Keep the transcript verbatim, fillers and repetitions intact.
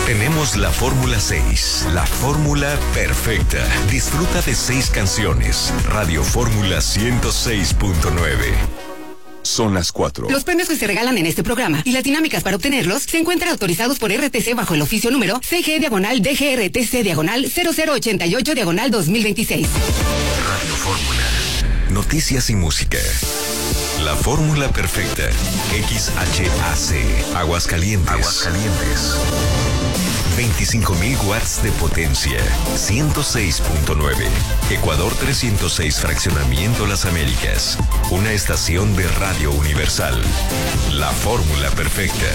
Tenemos la Fórmula seis, la fórmula perfecta. Disfruta de seis canciones. Radio Fórmula ciento seis punto nueve. Son las cuatro. Los premios que se regalan en este programa y las dinámicas para obtenerlos se encuentran autorizados por R T C bajo el oficio número C G diagonal D G R T C diagonal cero cero ochenta y ocho diagonal dos mil veintiséis. Radio Fórmula. Noticias y música. La fórmula perfecta. X H A C. Aguascalientes. Aguascalientes. veinticinco mil watts de potencia. ciento seis punto nueve. Ecuador trescientos seis Fraccionamiento Las Américas. Una estación de Radio Universal. La fórmula perfecta.